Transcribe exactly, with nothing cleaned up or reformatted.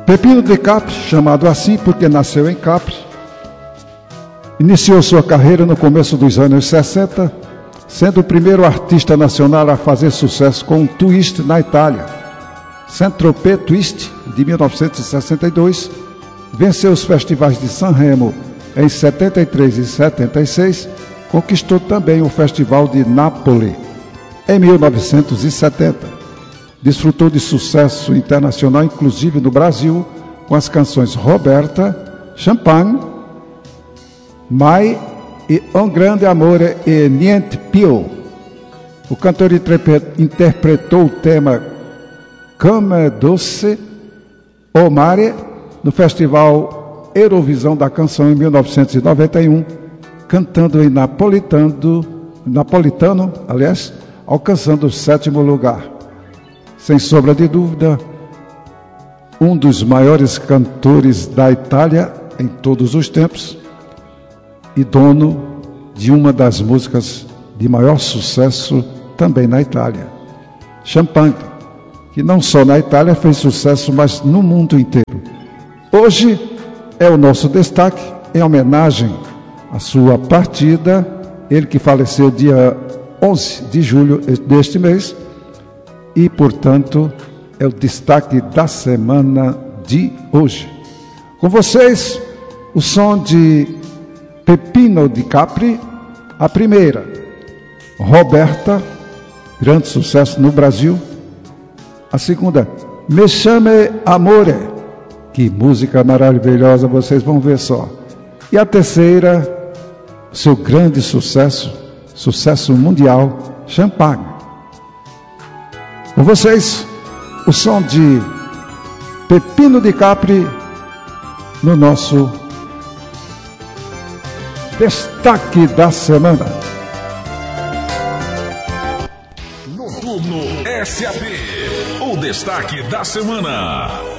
Pepino de Capri, chamado assim porque nasceu em Capri, iniciou sua carreira no começo dos anos sessenta, sendo o primeiro artista nacional a fazer sucesso com um twist na Itália. Saint-Tropez Twist, de mil novecentos e sessenta e dois, venceu os festivais de Sanremo em setenta e três e setenta e seis, conquistou também o Festival de Nápoles em mil novecentos e setenta. Desfrutou de sucesso internacional, inclusive no Brasil, com as canções Roberta, Champagne, Mai e Un Grande Amore e Niente Più. O cantor interpretou o tema Come Doce o Mare no Festival Eurovisão da Canção em mil novecentos e noventa e um, cantando em napolitano, napolitano, aliás, alcançando o sétimo lugar. Sem sombra de dúvida, um dos maiores cantores da Itália em todos os tempos e dono de uma das músicas de maior sucesso também na Itália, Champagne, que não só na Itália fez sucesso, mas no mundo inteiro. Hoje é o nosso destaque em homenagem à sua partida, ele que faleceu dia onze de julho deste mês, e, portanto, é o destaque da semana de hoje. Com vocês, o som de Pepino de Capri, a primeira, Roberta, grande sucesso no Brasil. A segunda, Me Chame Amore, que música maravilhosa, vocês vão ver só. E a terceira, seu grande sucesso, sucesso mundial, Champagne. Com vocês, o som de Pepino de Capri no nosso destaque da semana. Noturno S A P, o destaque da semana.